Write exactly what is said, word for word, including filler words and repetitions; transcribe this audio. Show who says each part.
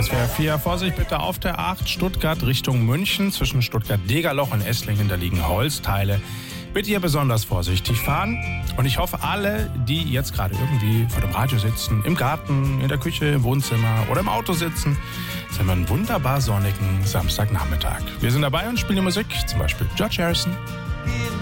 Speaker 1: S W R vier. Vorsicht bitte auf der acht Stuttgart Richtung München. Zwischen Stuttgart-Degerloch und Esslingen, da liegen Holzteile. Bitte hier besonders vorsichtig fahren. Und ich hoffe, alle, die jetzt gerade irgendwie vor dem Radio sitzen, im Garten, in der Küche, im Wohnzimmer oder im Auto sitzen, jetzt haben wir einen wunderbar sonnigen Samstagnachmittag. Wir sind dabei und spielen die Musik, zum Beispiel George Harrison.